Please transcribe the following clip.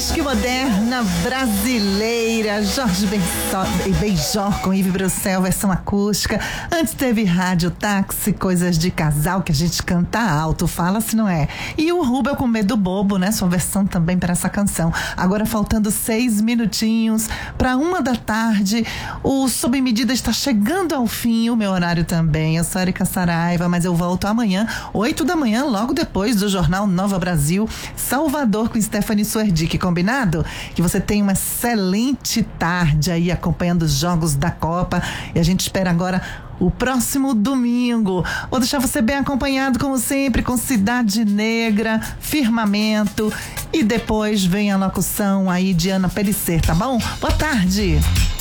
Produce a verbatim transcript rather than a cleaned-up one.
Disque Moderna Brasileira, Jorge Benjor com Yves Bruxel, versão acústica. Antes teve Rádio Táxi, Coisas de Casal, que a gente canta alto, fala se não é. E o Rubel com Medo Bobo, né? Sua versão também para essa canção. Agora faltando seis minutinhos para uma da tarde, o Sob Medida está chegando ao fim, o meu horário também. Eu sou Erika Saraiva, mas eu volto amanhã, oito da manhã, logo depois do Jornal Nova Brasil, Salvador, com Stephanie Suerdick, combinado? Que você tenha uma excelente tarde aí acompanhando os jogos da Copa, e a gente espera agora o próximo domingo. Vou deixar você bem acompanhado, como sempre, com Cidade Negra, Firmamento, e depois vem a locução aí de Ana Pelicer, tá bom? Boa tarde!